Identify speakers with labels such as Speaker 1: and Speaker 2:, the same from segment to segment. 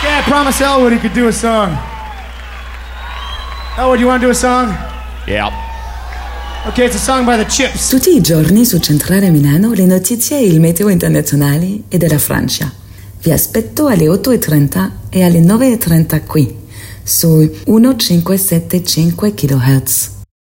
Speaker 1: Yeah, I promised Elwood he could do a song. Elwood, you want to do a song?
Speaker 2: Yeah.
Speaker 1: Okay, it's a song by the Chips.
Speaker 3: Tutti i giorni su Centrale Milano le notizie e il meteo internazionali e della Francia. Vi aspetto alle 8:30 e alle 9:30 qui, su 1575 kHz.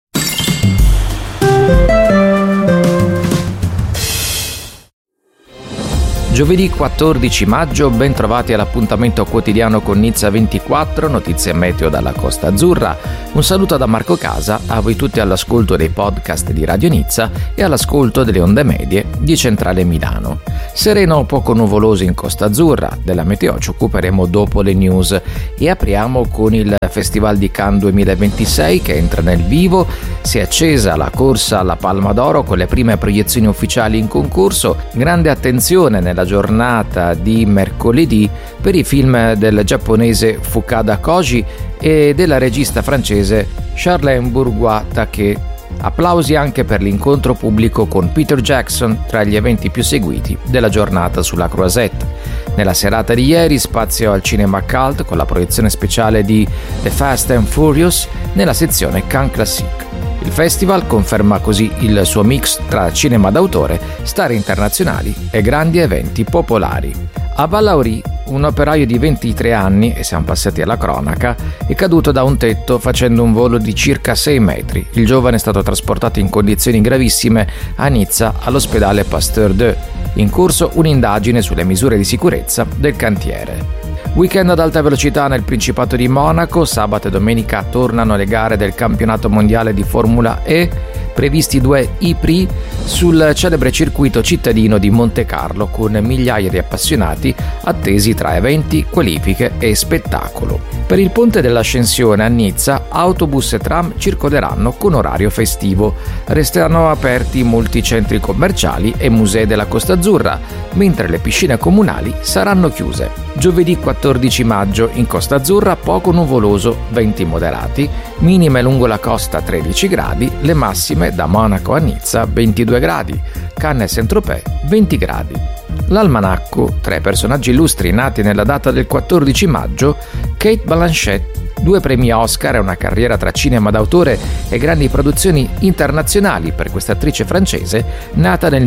Speaker 4: Giovedì 14 maggio, ben trovati all'appuntamento quotidiano con Nizza 24, notizie meteo dalla Costa Azzurra. Un saluto da Marco Casa, a voi tutti all'ascolto dei podcast di Radio Nizza e all'ascolto delle onde medie di Centrale Milano. Sereno o poco nuvoloso in Costa Azzurra, della meteo ci occuperemo dopo le news e apriamo con il Festival di Cannes 2026 che entra nel vivo. Si è accesa la corsa alla Palma d'Oro con le prime proiezioni ufficiali in concorso. Grande attenzione nella giornata di mercoledì per i film del giapponese Fukada Koji e della regista francese Charlène Bourgois-Taquet. Applausi anche per l'incontro pubblico con Peter Jackson tra gli eventi più seguiti della giornata sulla Croisette. Nella serata di ieri spazio al cinema cult con la proiezione speciale di The Fast and Furious nella sezione Cannes Classique. Il festival conferma così il suo mix tra cinema d'autore, star internazionali e grandi eventi popolari. A Ballauri, un operaio di 23 anni, e siamo passati alla cronaca, è caduto da un tetto facendo un volo di circa 6 metri. Il giovane è stato trasportato in condizioni gravissime a Nizza all'ospedale Pasteur 2. In corso un'indagine sulle misure di sicurezza del cantiere. Weekend ad alta velocità nel Principato di Monaco, sabato e domenica tornano le gare del campionato mondiale di Formula E, previsti 2 I-Prix sul celebre circuito cittadino di Monte Carlo con migliaia di appassionati attesi tra eventi, qualifiche e spettacolo. Per il ponte dell'Ascensione a Nizza, autobus e tram circoleranno con orario festivo. Resteranno aperti molti centri commerciali e musei della Costa Azzurra, mentre le piscine comunali saranno chiuse. Giovedì 14 maggio in Costa Azzurra poco nuvoloso, venti moderati, minime lungo la costa 13 gradi, le massime da Monaco a Nizza 22 gradi, Cannes e Saint-Tropez 20 gradi. L'almanacco, tra i personaggi illustri nati nella data del 14 maggio, Cate Blanchett, 2 premi Oscar e una carriera tra cinema d'autore e grandi produzioni internazionali per questa attrice francese nata nel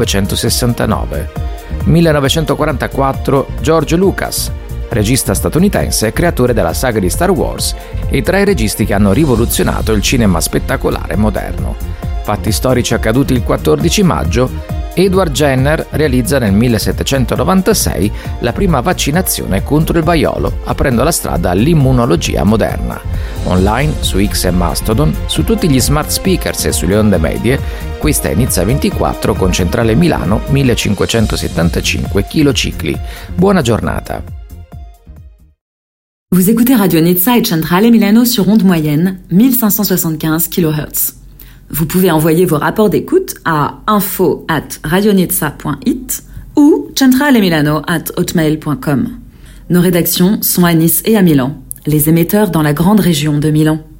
Speaker 4: 1969. 1944 George Lucas, regista statunitense e creatore della saga di Star Wars, e tra i registi che hanno rivoluzionato il cinema spettacolare moderno. Fatti storici accaduti il 14 maggio, Edward Jenner realizza nel 1796 la prima vaccinazione contro il vaiolo, aprendo la strada all'immunologia moderna. Online, su X e Mastodon, su tutti gli smart speakers e sulle onde medie, questa è Nizza 24 con Centrale Milano 1575 kHz. Buona giornata.
Speaker 3: Vous écoutez Radio Nizza et Centrale Milano sur onde moyenne 1575 kHz. Vous pouvez envoyer vos rapports d'écoute à info@radionizza.it ou centralemilano@hotmail.com. Nos rédactions sont à Nice et à Milan, les émetteurs dans la grande région de Milan.